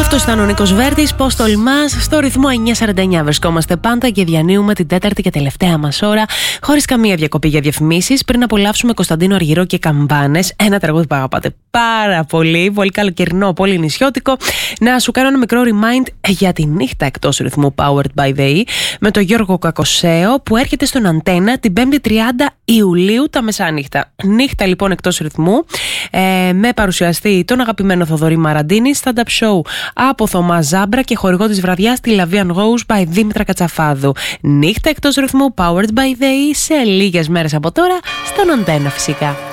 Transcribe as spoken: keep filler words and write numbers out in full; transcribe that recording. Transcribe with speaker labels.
Speaker 1: Αυτός ήταν ο Νίκος Βέρτης. Πώς τολμάς? Στο ρυθμό εννιά σαράντα εννιά βρισκόμαστε πάντα και διανύουμε την τέταρτη και τελευταία μας ώρα, χωρίς καμία διακοπή για διαφημίσεις. Πριν απολαύσουμε Κωνσταντίνο Αργυρό και Καμπάνες, ένα τραγούδι που αγαπάτε πάρα πολύ, πολύ καλοκαιρινό, πολύ νησιώτικο. Να σου κάνω ένα μικρό remind για τη νύχτα εκτός ρυθμού Powered by the E με τον Γιώργο Κακοσέο, που έρχεται στον Αντένα την πέμπτη τριάντα Ιουλίου τα μεσάνυχτα. Νύχτα λοιπόν εκτός ρυθμού, ε, με παρουσιαστή τον αγαπημένο Θοδωρή Μαραντίνη, stand-up show από Θωμά Ζάμπρα και χορηγό της βραδιάς τη Lavian Rose by Δήμητρα Κατσαφάδου. Νύχτα εκτός ρυθμού Powered by the E σε λίγες μέρες από τώρα στον Αντένα φυσικά.